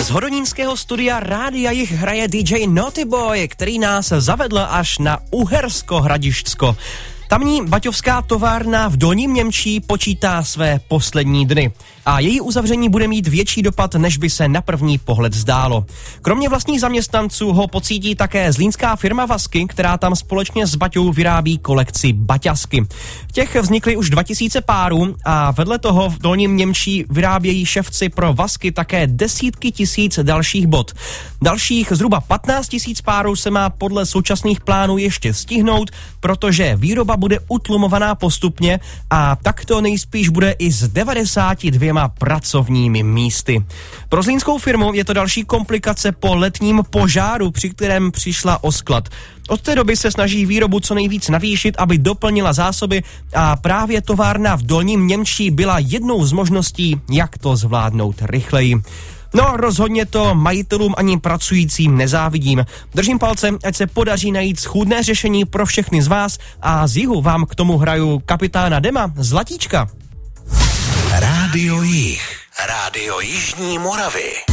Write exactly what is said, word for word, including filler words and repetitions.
Z hodonínského studia Rádia Jich hraje dý džej Naughty Boy, který nás zavedl až na Uhersko Hradišťsko. Tamní baťovská továrna v Dolním Němčí počítá své poslední dny a její uzavření bude mít větší dopad, než by se na první pohled zdálo. Kromě vlastních zaměstnanců ho pocítí také zlínská firma Vasky, která tam společně s Baťou vyrábí kolekci baťasky. Těch vznikly už dva tisíce párů a vedle toho v Dolním Němčí vyrábějí ševci pro Vasky také desítky tisíc dalších bot. Dalších zhruba patnáct tisíc párů se má podle současných plánů ještě stihnout, protože výroba bude utlumovaná postupně a tak to nejspíš bude i s devadesáti dvěma pracovními místy. Pro zlínskou firmu je to další komplikace po letním požáru, při kterém přišla o sklad. Od té doby se snaží výrobu co nejvíc navýšit, aby doplnila zásoby a právě továrna v Dolním Němčí byla jednou z možností, jak to zvládnout rychleji. No, rozhodně to majitelům ani pracujícím nezávidím. Držím palce, ať se podaří najít schůdné řešení pro všechny z vás a z jihu vám k tomu hraju kapitána Dema Zlatíčka. Rádio Jich, Rádio Jižní Moravy.